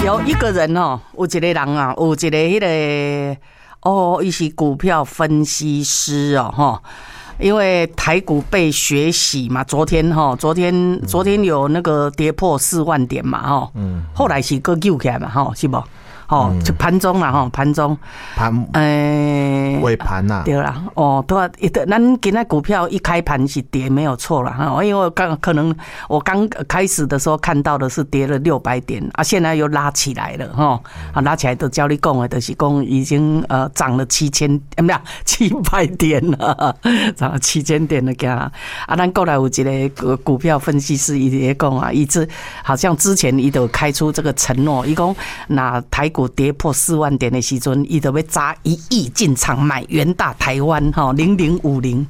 有一个人哦，有一个人啊，有一个迄个哦，伊是股票分析师哦，哈。因为台股被血洗嘛，昨天有那个跌破4万点嘛，哈，后来是个救起来嘛，哈，是不？哦，就盘中啦，哈，盘中， 尾盘呐， 对啦，哦，对啊，咱今天股票一开盘是跌没有错啦，哈，因为我刚开始的时候看到的是跌了600点啊，现在又拉起来了，哈，啊，拉起来都照你讲的，就是讲已经涨了700点了，涨了7000点了，啊，咱过来有一个股票分析师伊在讲啊，好像之前伊都开出这个承诺，伊讲那台股跌破4万点的时阵，伊就要砸1亿进场买元大台湾哈0050。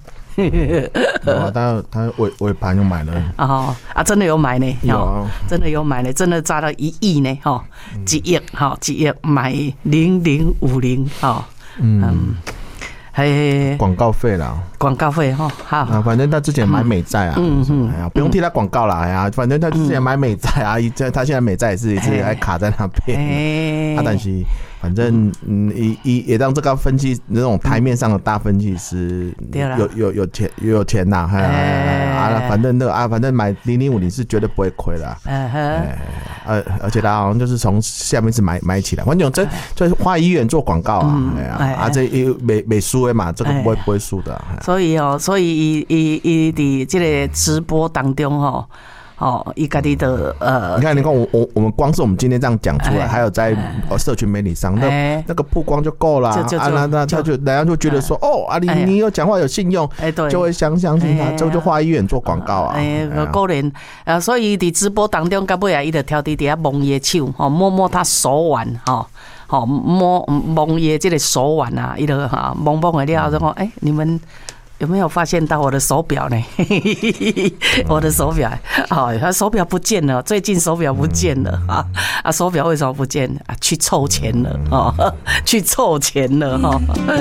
他尾盘又买了啊，真的有买呢， 有真的有买呢，真的砸到1亿呢，哈，1亿哈，1亿买0050哈， 广告费啦， 广告费哈，好， 反正他之前买美债啊，哎呀，不用替他广告啦，哎呀，反正他之前买美债啊，他现在美债也是还卡在那边，但是反正也让这个分析那种台面上的大分析师有钱呐，反正买0050是绝对不会亏的，而且他好像就是从下面是买起来，反正这花1元做广告啊，这没输的嘛，这个不会输的。 所以伊伫这个直播当中伊家己的你看我们光是我们今天这样讲出来，还有在社群媒体上，那个曝光就够了啊，那他就人家就觉得说你有讲话有信用，就会相信他，就花1元做广告啊， 果然所以伫直播当中，到尾啊，伊就挑伫底下摸伊的手，摸他手腕，摸伊这个手腕啊，伊就摸的了，然后你们有没有发现到我的手表呢？我的手表，他手表不见了，最近手表不见了手表为什么不见？去凑钱了去凑钱了